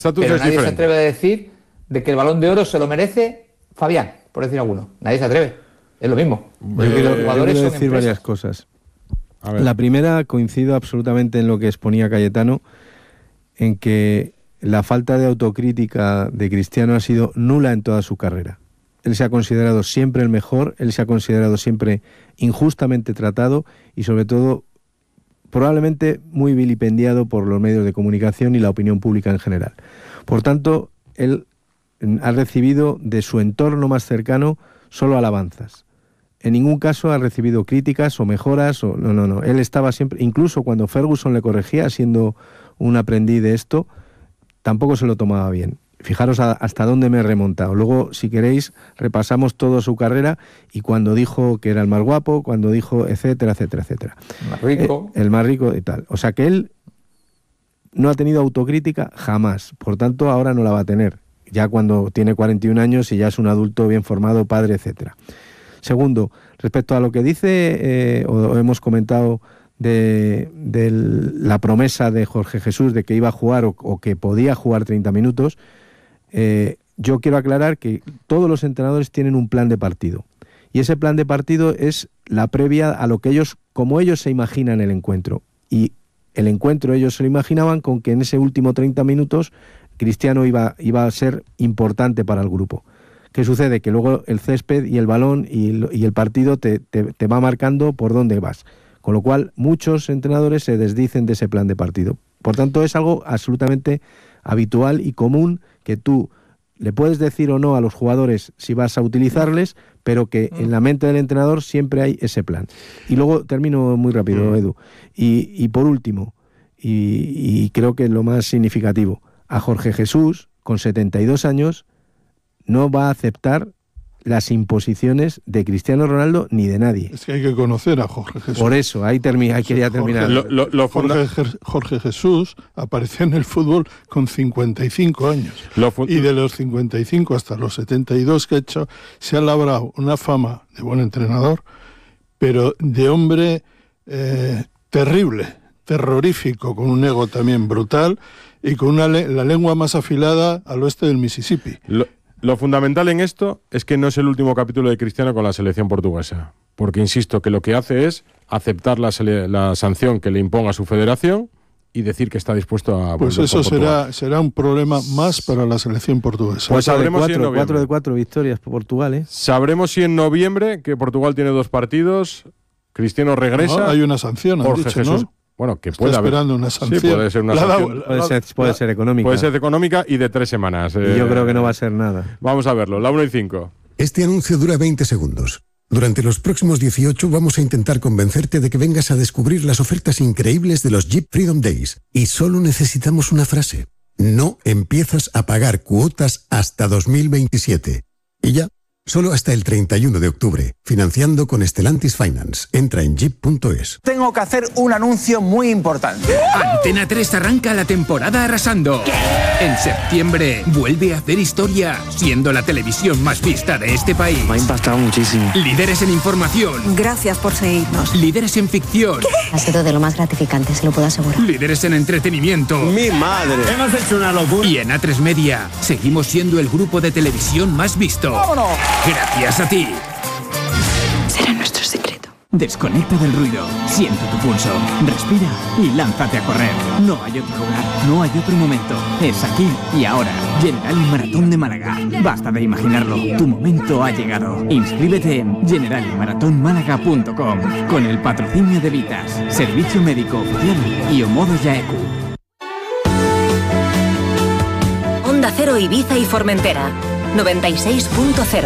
Pero nadie se atreve a decir de que el Balón de Oro se lo merece Fabián, por decir alguno. Nadie se atreve. Es lo mismo. Yo quiero decir varias cosas. La primera, coincido absolutamente en lo que exponía Cayetano, en que la falta de autocrítica de Cristiano ha sido nula en toda su carrera. Él se ha considerado siempre el mejor, él se ha considerado siempre injustamente tratado y sobre todo probablemente muy vilipendiado por los medios de comunicación y la opinión pública en general. Por tanto, él ha recibido de su entorno más cercano solo alabanzas. En ningún caso ha recibido críticas o mejoras. No. Él estaba siempre, incluso cuando Ferguson le corregía, siendo un aprendiz de esto, tampoco se lo tomaba bien. Fijaros hasta dónde me he remontado. Luego, si queréis, repasamos toda su carrera y cuando dijo que era el más guapo, cuando dijo etcétera. El más rico. El más rico y tal. O sea que él no ha tenido autocrítica jamás. Por tanto, ahora no la va a tener. Ya cuando tiene 41 años y ya es un adulto bien formado, padre, etcétera. Segundo, respecto a lo que dice, o hemos comentado de la promesa de Jorge Jesús de que iba a jugar o que podía jugar 30 minutos, yo quiero aclarar que todos los entrenadores tienen un plan de partido. Y ese plan de partido es la previa a lo que ellos, como ellos se imaginan el encuentro. Y el encuentro ellos se lo imaginaban con que en ese último 30 minutos Cristiano iba a ser importante para el grupo. ¿Qué sucede? Que luego el césped y el balón y el partido te va marcando por dónde vas. Con lo cual, muchos entrenadores se desdicen de ese plan de partido. Por tanto, es algo absolutamente habitual y común que tú le puedes decir o no a los jugadores si vas a utilizarles, pero que en la mente del entrenador siempre hay ese plan. Y luego, termino muy rápido, Edu, y por último, y creo que lo más significativo, a Jorge Jesús, con 72 años, no va a aceptar las imposiciones de Cristiano Ronaldo ni de nadie. Es que hay que conocer a Jorge Jesús. Por eso, ahí quería terminar. Jorge Jesús apareció en el fútbol con 55 años. Y de los 55 hasta los 72 que ha hecho, se ha labrado una fama de buen entrenador, pero de hombre terrible, terrorífico, con un ego también brutal y con la lengua más afilada al oeste del Mississippi. Lo fundamental en esto es que no es el último capítulo de Cristiano con la selección portuguesa, porque insisto que lo que hace es aceptar la sanción que le imponga su federación y decir que está dispuesto a... Pues eso será un problema más para la selección portuguesa. Pues sabremos si en noviembre. 4 de 4 victorias por Portugal, ¿eh? Sabremos si en noviembre, que Portugal tiene 2 partidos, Cristiano regresa... No, hay una sanción, Jorge Jesús, ¿no? Bueno, que puede haber. Esperando una sanción. Sí, puede ser una sanción. Puede ser económica. Puede ser económica y de 3 semanas. Y yo creo que no va a ser nada. Vamos a verlo, la 1:05. Este anuncio dura 20 segundos. Durante los próximos 18 vamos a intentar convencerte de que vengas a descubrir las ofertas increíbles de los Jeep Freedom Days. Y solo necesitamos una frase. No empiezas a pagar cuotas hasta 2027. Y ya. Solo hasta el 31 de octubre, financiando con Stellantis Finance. Entra en jeep.es. Tengo que hacer un anuncio muy importante. Antena 3 arranca la temporada arrasando. ¿Qué? En septiembre vuelve a hacer historia, siendo la televisión más vista de este país. Me ha impactado muchísimo. Líderes en información. Gracias por seguirnos. Líderes en ficción. ¿Qué? Ha sido de lo más gratificante, se lo puedo asegurar. Líderes en entretenimiento. ¡Mi madre! Hemos hecho una locura. Y en A3 Media seguimos siendo el grupo de televisión más visto. ¡Vámonos! Gracias a ti. Será nuestro secreto. Desconecta del ruido, siente tu pulso, respira y lánzate a correr. No hay otro lugar, no hay otro momento. Es aquí y ahora. Generali Maratón de Málaga. Basta de imaginarlo, tu momento ha llegado. Inscríbete en generaliMaratónMálaga.com con el patrocinio de Vitas, Servicio Médico Oficial y Omodo Yaeku. Onda Cero Ibiza y Formentera, 96.0.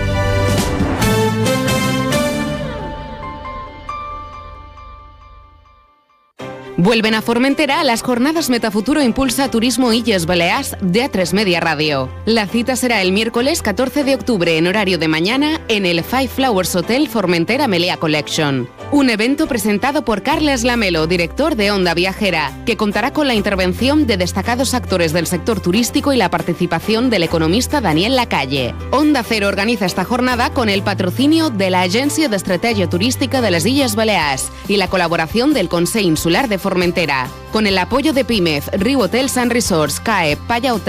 Vuelven a Formentera las jornadas Metafuturo Impulsa Turismo Illes Balears de A3 Media Radio. La cita será el miércoles 14 de octubre en horario de mañana en el Five Flowers Hotel Formentera Melea Collection. Un evento presentado por Carles Lamelo, director de Onda Viajera, que contará con la intervención de destacados actores del sector turístico y la participación del economista Daniel Lacalle. Onda Cero organiza esta jornada con el patrocinio de la Agencia de Estrategia Turística de las Illes Balears y la colaboración del Consell Insular de Formentera, con el apoyo de Pimez, Riu Hotels and Resorts, CAE, Paya Hotel,